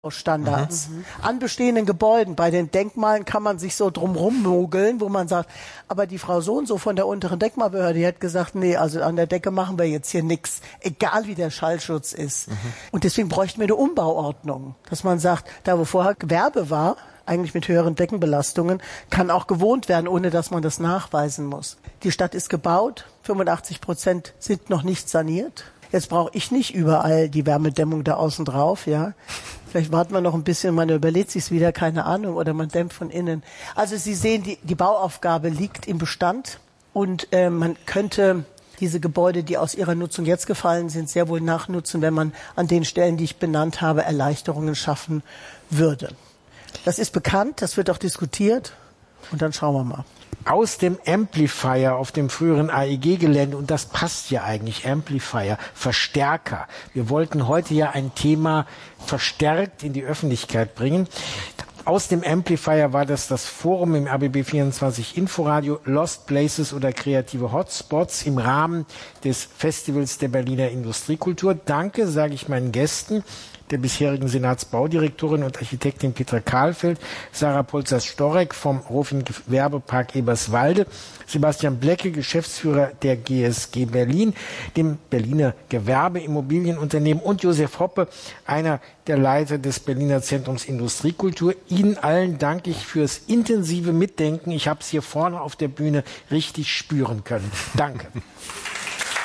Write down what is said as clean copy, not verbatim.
Standards. An bestehenden Gebäuden, bei den Denkmalen kann man sich so drumrum mogeln, wo man sagt, aber die Frau so und so von der unteren Denkmalbehörde, die hat gesagt, nee, also an der Decke machen wir jetzt hier nichts, egal wie der Schallschutz ist. Und deswegen bräuchten wir eine Umbauordnung, dass man sagt, da wo vorher Gewerbe war, eigentlich mit höheren Deckenbelastungen, kann auch gewohnt werden, ohne dass man das nachweisen muss. Die Stadt ist gebaut, 85% sind noch nicht saniert. Jetzt brauche ich nicht überall die Wärmedämmung da außen drauf, ja. Vielleicht warten wir noch ein bisschen, man überlegt sich's wieder, keine Ahnung, oder man dämmt von innen. Also Sie sehen, die Bauaufgabe liegt im Bestand und man könnte diese Gebäude, die aus ihrer Nutzung jetzt gefallen sind, sehr wohl nachnutzen, wenn man an den Stellen, die ich benannt habe, Erleichterungen schaffen würde. Das ist bekannt, das wird auch diskutiert und dann schauen wir mal. Aus dem Amplifier auf dem früheren AEG-Gelände, und das passt ja eigentlich, Amplifier, Verstärker. Wir wollten heute ja ein Thema verstärkt in die Öffentlichkeit bringen. Aus dem Amplifier war das Forum im RBB24 Inforadio, Lost Places oder kreative Hotspots im Rahmen des Festivals der Berliner Industriekultur. Danke, sage ich meinen Gästen, der bisherigen Senatsbaudirektorin und Architektin Petra Kahlfeld, Sarah Polzers-Storek vom Rofin Gewerbepark Eberswalde, Sebastian Blecke, Geschäftsführer der GSG Berlin, dem Berliner Gewerbeimmobilienunternehmen, und Josef Hoppe, einer der Leiter des Berliner Zentrums Industriekultur. Ihnen allen danke ich fürs intensive Mitdenken. Ich habe es hier vorne auf der Bühne richtig spüren können. Danke.